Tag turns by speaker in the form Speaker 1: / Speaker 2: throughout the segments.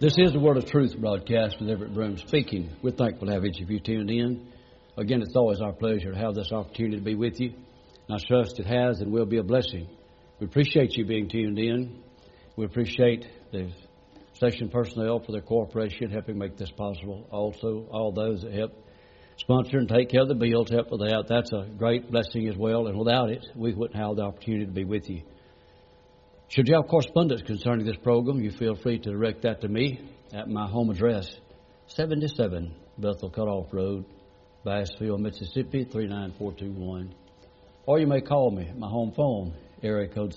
Speaker 1: This is the Word of Truth broadcast with Everett Broom speaking. We're thankful to have each of you tuned in. Again, it's always our pleasure to have this opportunity to be with you. And I trust it has and will be a blessing. We appreciate you being tuned in. We appreciate the station personnel for their cooperation, helping make this possible. Also, all those that help sponsor and take care of the bills, help with that. That's a great blessing as well. And without it, we wouldn't have the opportunity to be with you. Should you have correspondence concerning this program, you feel free to direct that to me at my home address, 77 Bethel Cutoff Road, Bassville, Mississippi, 39421. Or you may call me at my home phone, area code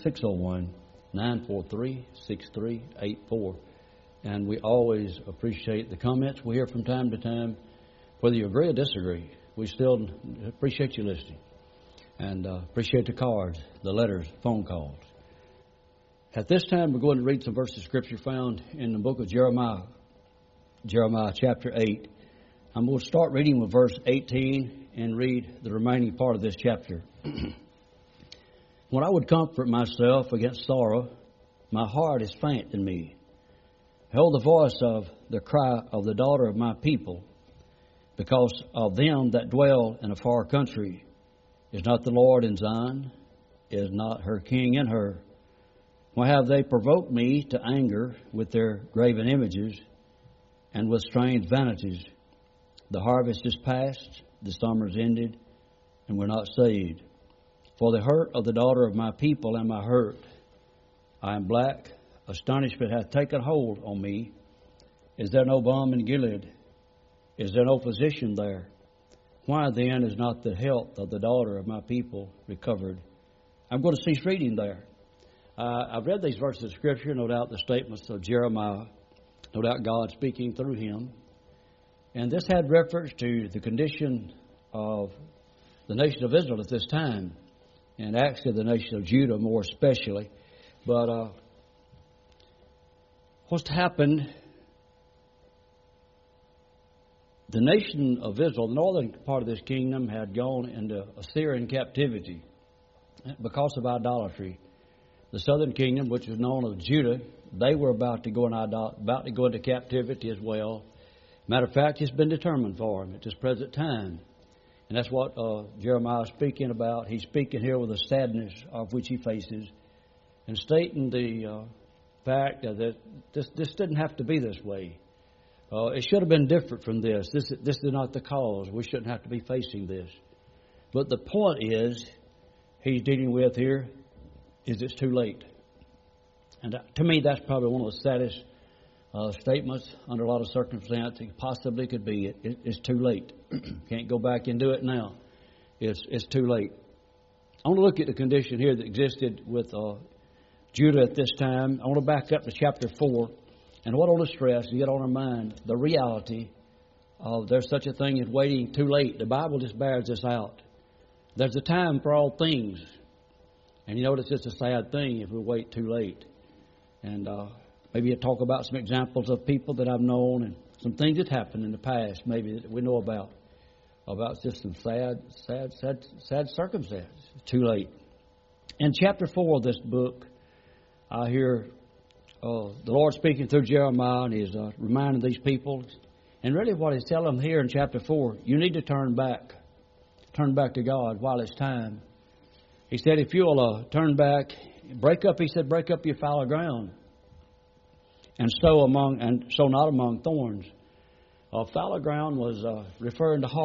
Speaker 1: 601-943-6384. And we always appreciate the comments we hear from time to time. Whether you agree or disagree, we still appreciate you listening. And appreciate the cards, the letters, phone calls. At this time, we're going to read some verses of Scripture found in the book of Jeremiah, Jeremiah chapter 8. I'm going to start reading with verse 18 and read the remaining part of this chapter. When I would comfort myself against sorrow, my heart is faint in me. Behold the voice of the cry of the daughter of my people, because of them that dwell in a far country. Is not the Lord in Zion? Is not her king in her? Why have they provoked me to anger with their graven images and with strange vanities? The harvest is past, the summer is ended, and we're not saved. For the hurt of the daughter of my people am I hurt. I am black, astonishment hath taken hold on me. Is there no balm in Gilead? Is there no physician there? Why then is not the health of the daughter of my people recovered? I'm going to cease reading there. I've read these verses of Scripture, no doubt the statements of Jeremiah, no doubt God speaking through him. And this had reference to the condition of the nation of Israel at this time, and actually the nation of Judah more especially. But what's happened, the nation of Israel, the northern part of this kingdom, had gone into Assyrian captivity because of idolatry. The southern kingdom, which is known as Judah, they were about to go into captivity as well. Matter of fact, it's been determined for them at this present time. And that's what Jeremiah is speaking about. He's speaking here with the sadness of which he faces and stating the fact that this didn't have to be this way. It should have been different from this. This is not the cause. We shouldn't have to be facing this. But the point is, he's dealing with here, is it's too late. And to me, that's probably one of the saddest statements under a lot of circumstances possibly could be. It's too late. Can't go back and do it now. It's too late. I want to look at the condition here that existed with Judah at this time. I want to back up to chapter 4. And what I want to stress and get on our mind, the reality of there's such a thing as waiting too late. The Bible just bears this out. There's a time for all things. And you notice it's a sad thing if we wait too late. And maybe you'll talk about some examples of people that I've known and some things that happened in the past maybe that we know about just some sad circumstances. Too late. In chapter 4 of this book, I hear the Lord speaking through Jeremiah, and He's reminding these people. And really what He's telling them here in chapter 4, you need to turn back. Turn back to God while it's time. He said, if you'll turn back, break up your fallow ground, and sow not among thorns. Fallow ground was referring to